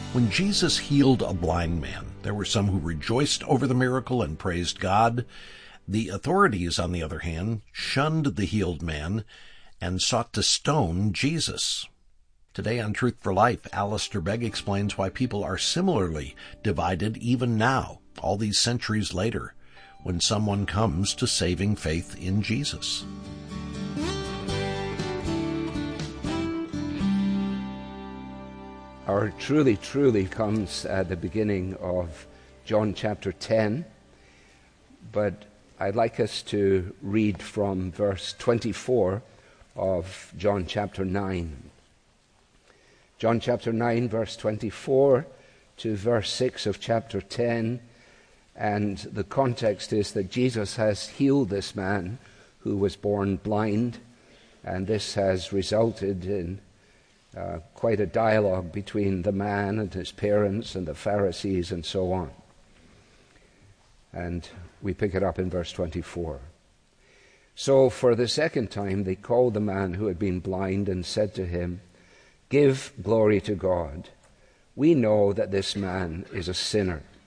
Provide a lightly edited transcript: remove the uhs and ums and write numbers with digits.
When Jesus healed a blind man, there were some who rejoiced over the miracle and praised God. The authorities, on the other hand, shunned the healed man and sought to stone Jesus. Today on Truth for Life, Alistair Begg explains why people are similarly divided even now, all these centuries later, when someone comes to saving faith in Jesus. Our truly comes at the beginning of John chapter 10, but I'd like us to read from verse 24 of John chapter 9. John chapter 9, verse 24 to verse 6 of chapter 10, and the context is that Jesus has healed this man who was born blind, and this has resulted in quite a dialogue between the man and his parents and the Pharisees and so on. And we pick it up in verse 24. So for the second time they called the man who had been blind and said to him, "Give glory to God. We know that this man is a sinner."